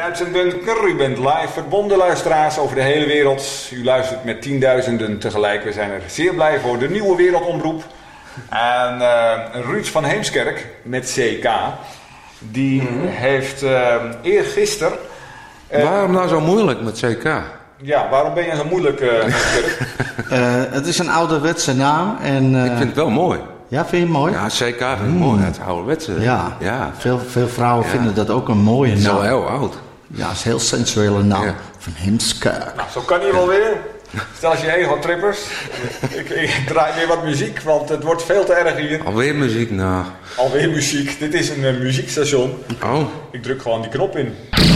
uitzendbunker. U bent live verbonden, luisteraars, over de hele wereld. U luistert met tienduizenden tegelijk. We zijn er zeer blij voor. De Nieuwe Wereldomroep. En Ruud van Heemskerk met CK. Die heeft eergisteren... waarom nou zo moeilijk met CK? Ja, waarom ben je zo moeilijk, Heemskerk? Het is een ouderwetse naam. En, ik vind het wel mooi. Ja, vind je het mooi? Ja, CK vind ik mooi. Het ouderwetse. Ja. Veel vrouwen vinden dat ook een mooie naam. Het is al heel oud. Ja, het is een heel sensuele naam. Ja. Van Heemskerk. Nou, zo kan hij wel weer. Stel als je ego-trippers. Ik draai weer wat muziek, want het wordt veel te erg hier. Alweer muziek, nou. Alweer muziek. Dit is een muziekstation. Oh. Ik druk gewoon die knop in.